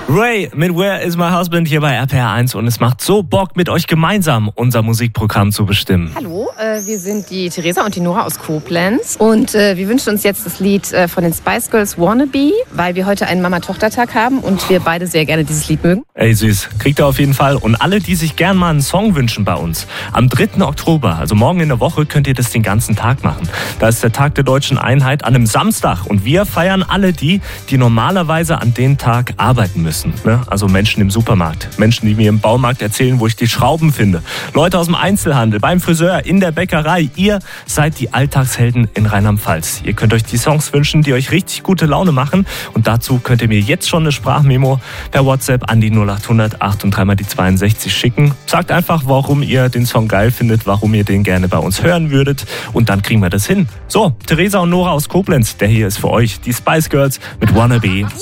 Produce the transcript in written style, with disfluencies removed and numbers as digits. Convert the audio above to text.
Ray mit Where is my husband hier bei RPR1 und es macht so Bock, mit euch gemeinsam unser Musikprogramm zu bestimmen. Hallo, wir sind die Theresa und die Nora aus Koblenz und wir wünschen uns jetzt das Lied von den Spice Girls Wannabe, weil wir heute einen Mama-Tochter-Tag haben und wir beide sehr gerne dieses Lied mögen. Ey süß, kriegt ihr auf jeden Fall. Und alle, die sich gern mal einen Song wünschen bei uns, am 3. Oktober, also morgen in der Woche, könnt ihr das den ganzen Tag machen. Da ist der Tag der Deutschen Einheit an einem Samstag und wir feiern alle die normalerweise an dem Tag arbeiten müssen. Also Menschen im Supermarkt, Menschen, die mir im Baumarkt erzählen, wo ich die Schrauben finde, Leute aus dem Einzelhandel, beim Friseur, in der Bäckerei. Ihr seid die Alltagshelden in Rheinland-Pfalz. Ihr könnt euch die Songs wünschen, die euch richtig gute Laune machen und dazu könnt ihr mir jetzt schon eine Sprachmemo per WhatsApp an die 0800 8 und 3 mal die 62 schicken. Sagt einfach, warum ihr den Song geil findet, warum ihr den gerne bei uns hören würdet und dann kriegen wir das hin. So, Theresa und Nora aus Koblenz, der hier ist für euch, die Spice Girls mit Wannabe.